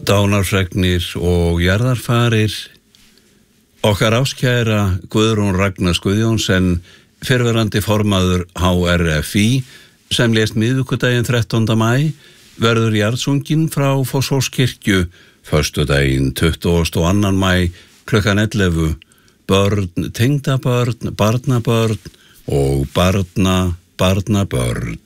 Dánarfregnir og jarðarfarir. Okkar áskæra Guðrún Ragnar Guðjónsen, fyrrverandi formaður HRFÍ, sem lést miðvikudaginn 13. maí, verður jarðsungin frá Fossvogskirkju föstudaginn 22. maí klukkan 11. Börn, tengdabörn, barnabörn og barnabörn.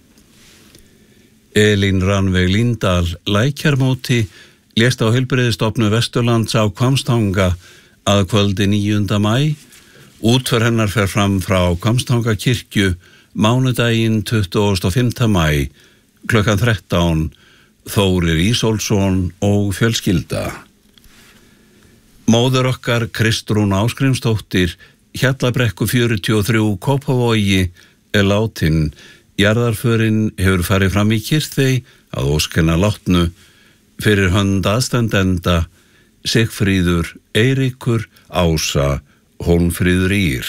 Elín Rannveig Líndal Lækjarmóti lést á Heilbrigðisstofnun Vesturlands á Hvammstanga að kvöldi 9. maí. Útför hennar fer fram frá Hvammstangakirkju mánudaginn 25. maí klukkan 13. Þórir Ísólfsson og fjölskylda. Móðir okkar Kristrún Ásgrímsdóttir, Hjallabrekku 43, Kópavogi, látin. Jarðarförin hefur farið fram í Kyrþey að ósk hennar látnu fyrir hönd aðstandenda Sigfríður, Eiríkur, Ása, Hólmfríður Ír.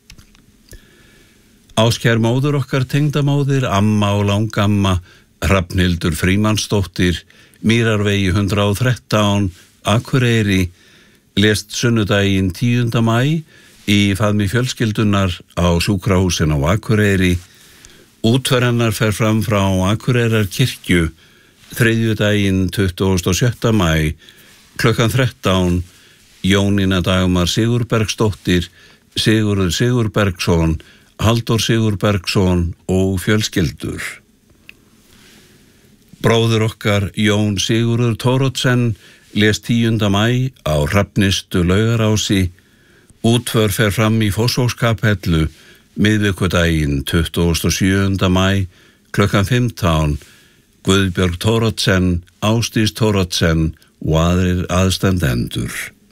Áskær móður okkar tengdamóðir, amma og langamma, Hrafnhildur Frímannsdóttir, Mýrarvegi 113, Akureyri, lést sunnudaginn 10. maí í faðmi fjölskyldunar á sjúkrahúsinu á Akureyri. Útför hennar fer fram frá Akureyrarkirkju þriðjudaginn 27. maí klukkan 13. Jónína Dagmar Sigurbergsdóttir, Sigurður Sigurbergsson, Halldór Sigurbergsson og fjölskyldur. Bróðir okkar Jón Sigurður Thoroddsen lést 10. maí á Hrafnistu Laugarási. Útför fer fram í Fossvogskapellu miðvikudaginn 27. maí klukkan 15. Guðbjörg Thoroddsen, Ásdís Thoroddsen og aðrir aðstandendur.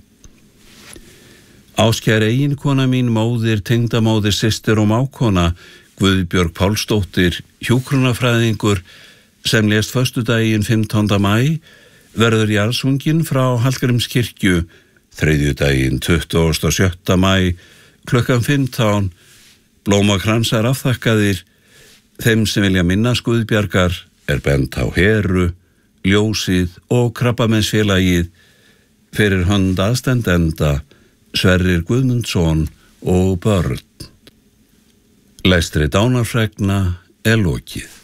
Áskær eiginkona mín, móðir, tengdamóðir, systir og mágkona Guðbjörg Pálsdóttir, hjúkrunarfræðingur, sem lést föstudaginn 15. maí, verður jarðsungin frá Hallgrímskirkju þriðjudaginn 27. maí klukkan 15. Blómakransar afþakkaðir. Þeim sem vilja minnast Guðbjargar bent á Heru, Ljósið og Krabbameinsfélagið fyrir hönd aðstandenda Sverrir Guðmundsson og börn. Lestri dánarfregna lokið.